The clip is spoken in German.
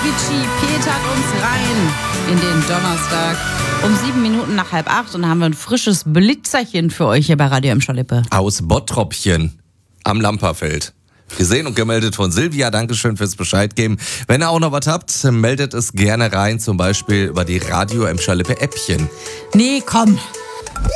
Avicii petert uns rein in den Donnerstag um 7 Minuten nach 7:30 und haben wir ein frisches Blitzerchen für euch hier bei Radio Emscher-Lippe. Aus Bottropchen am Lamperfeld. Gesehen und gemeldet von Silvia. Dankeschön fürs Bescheid geben. Wenn ihr auch noch was habt, meldet es gerne rein, zum Beispiel über die Radio Emscher-Lippe Äppchen. Nee, komm,